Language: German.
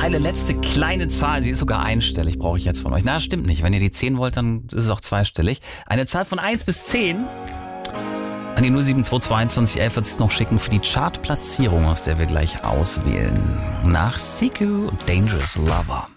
eine letzte kleine Zahl. Sie ist sogar einstellig, brauche ich jetzt von euch. Na, stimmt nicht. Wenn ihr die 10 wollt, dann ist es auch zweistellig. Eine Zahl von 1 bis 10 an die 07222 11 wird es noch schicken für die Chartplatzierung, aus der wir gleich auswählen. Nach Siku Dangerous Lover.